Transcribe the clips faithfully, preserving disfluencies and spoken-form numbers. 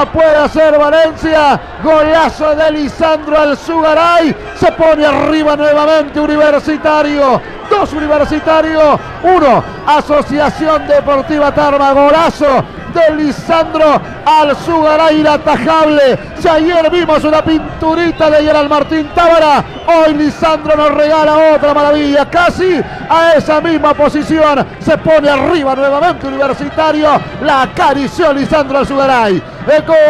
La puede hacer Valencia. Golazo de Lisandro Alzugaray. Se pone arriba nuevamente Universitario. Dos Universitario. Uno. Asociación Deportiva Tarma. Golazo de Lisandro Alzugaray, inatajable. Si ayer vimos una pinturita de Gerald Martín Tábara, hoy Lisandro nos regala otra maravilla. Casi a esa misma posición se pone arriba nuevamente Universitario. La acarició Lisandro Alzugaray. ¡El gol!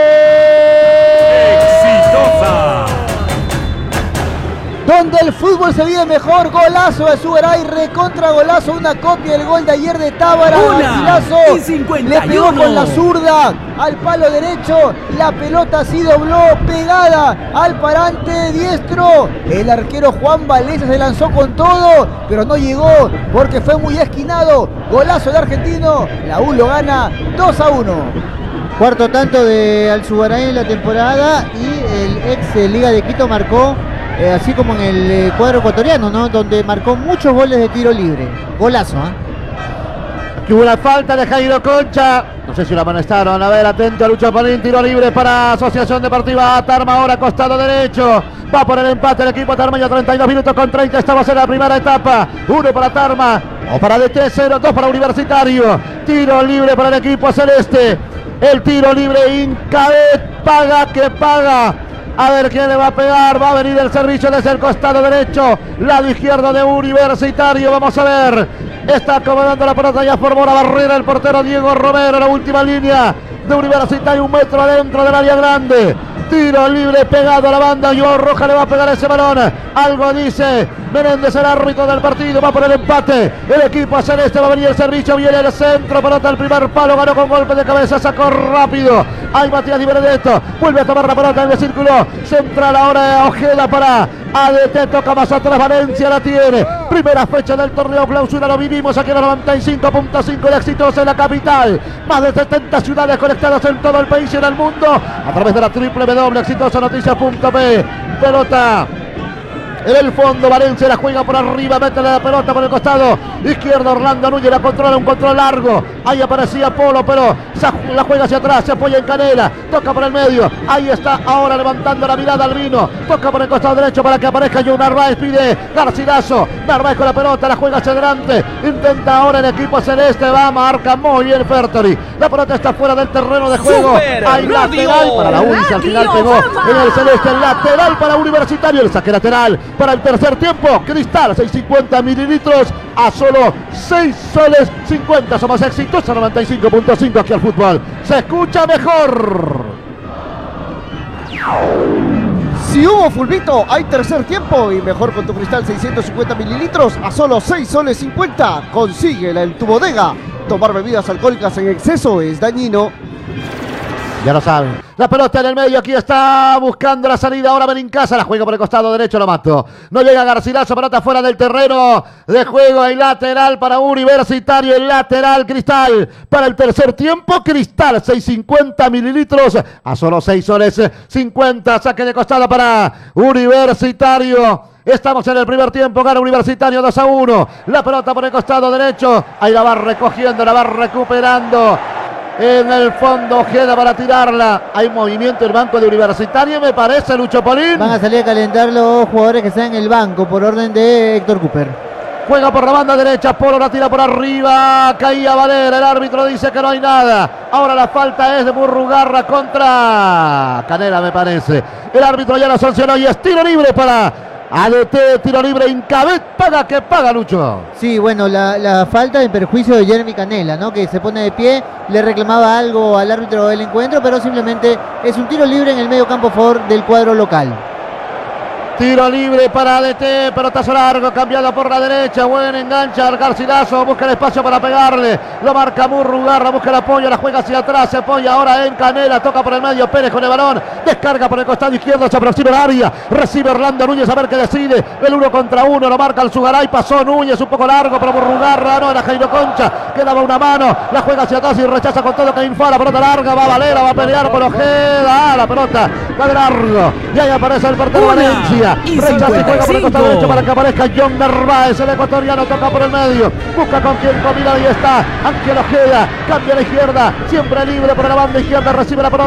¡Exitosa! Donde el fútbol se vive mejor, golazo de Alzugaray, recontra golazo, una copia del gol de ayer de Tábara. Una y cincuenta y uno. Le pegó con la zurda al palo derecho, la pelota sí dobló, pegada al parante diestro. El arquero Juan Valencia se lanzó con todo, pero no llegó porque fue muy esquinado. Golazo del argentino, la U lo gana dos a uno. Cuarto tanto de Alzugaray en la temporada y el ex eh, Liga de Quito marcó Eh, así como en el eh, cuadro ecuatoriano, ¿no? Donde marcó muchos goles de tiro libre. Golazo, ¿eh? Aquí hubo una falta de Jairo Concha. No sé si la amonestaron. A ver, atento a Lucho Polín. Tiro libre para Asociación Deportiva Tarma. Ahora costado derecho. Va por el empate el equipo Tarma. Ya treinta y dos minutos con treinta. Estamos en la primera etapa. Uno para Tarma. O para D T, cero, dos para Universitario. Tiro libre para el equipo celeste. El tiro libre Incabet. Paga que paga. A ver quién le va a pegar. Va a venir el servicio desde el costado derecho. Lado izquierdo de Universitario. Vamos a ver. Está acomodando la pelota. Ya formó la barrera el portero Diego Romero. La última línea de Universitario. Un metro adentro del área grande. Tiro libre pegado a la banda. Joao Roja le va a pegar ese balón. Algo dice Menéndez, el árbitro del partido. Va por el empate. El equipo celeste va a venir el servicio. Viene el centro. Pelota al primer palo. Ganó con golpe de cabeza. Sacó rápido. Hay Matías Di Benedetto. Vuelve a tomar la pelota en el círculo central. Ahora Ojeda para A D T. Toca más atrás. Valencia la tiene. Primera fecha del torneo clausura. Lo vivimos aquí en el noventa y cinco punto cinco de Exitosa en la capital. Más de setenta ciudades conectadas en todo el país y en el mundo. A través de la triple B. Exitosa Noticias punto p. Pelota en el fondo, Valencia la juega por arriba, mete la pelota por el costado izquierdo, Orlando Núñez la controla, un control largo, ahí aparecía Polo, pero la juega hacia atrás, se apoya en Canela, toca por el medio, ahí está ahora levantando la mirada Albino, toca por el costado derecho para que aparezca John Narváez, pide Garcilaso, Narváez con la pelota, la juega hacia adelante, intenta ahora el equipo celeste, va, marca muy bien Fertoli, la pelota está fuera del terreno de juego, Super hay Radio, lateral para la U, al final pegó en el celeste, lateral para Universitario, el saque lateral para el tercer tiempo. Cristal, seiscientos cincuenta mililitros a solo seis soles cincuenta. Somos Exitosa noventa y cinco punto cinco aquí al fútbol. Se escucha mejor. Si hubo fulbito, hay tercer tiempo y mejor con tu Cristal seiscientos cincuenta mililitros a solo seis soles cincuenta. Consíguela en tu bodega. Tomar bebidas alcohólicas en exceso es dañino. Ya lo saben. La pelota en el medio, aquí está buscando la salida. Ahora Benincasa, la juega por el costado derecho, lo mató. No llega Garcilaso, pelota fuera del terreno de juego. Hay lateral para Universitario, el lateral Cristal. Para el tercer tiempo, Cristal, seiscientos cincuenta mililitros a solo seis soles cincuenta. Saque de costado para Universitario. Estamos en el primer tiempo, gana Universitario dos a uno. La pelota por el costado derecho. Ahí la va recogiendo, la va recuperando. En el fondo Ojeda para tirarla. Hay movimiento en el banco de Universitario, me parece, Lucho Polín. Van a salir a calentar los jugadores que están en el banco por orden de Héctor Cooper. Juega por la banda derecha, Polo la tira por arriba, caía Valera, el árbitro dice que no hay nada. Ahora la falta es de Burrugarra contra Canela, me parece. El árbitro ya lo sancionó y es tiro libre para A D T, tiro libre, Incabet, paga que paga, Lucho. Sí, bueno, la, la falta en perjuicio de Jeremy Canela, ¿no? Que se pone de pie, le reclamaba algo al árbitro del encuentro, pero simplemente es un tiro libre en el medio campo a favor del cuadro local. Tiro libre para A D T, pelotazo largo, cambiado por la derecha, buen enganche al Garcilaso, busca el espacio para pegarle, lo marca Murrugarra, busca el apoyo, la juega hacia atrás, se apoya ahora en Canela, toca por el medio, Pérez con el balón, descarga por el costado izquierdo, se aproxima el área, recibe Orlando Núñez a ver qué decide, el uno contra uno, lo marca Alzugaray, pasó Núñez, un poco largo, pero Murrugarra, no, era Jairo Concha, quedaba una mano, la juega hacia atrás y rechaza con todo Cainfá, la pelota larga, va Valera, va a pelear por Ojeda, la pelota va de largo, y ahí aparece el portero Valencia. Rechaza y juega por el costado derecho para que aparezca John Narváez, el ecuatoriano toca por el medio, busca con quien combinar, ahí está Ángel Ojeda, cambia a la izquierda, siempre libre por la banda izquierda, recibe la pelota.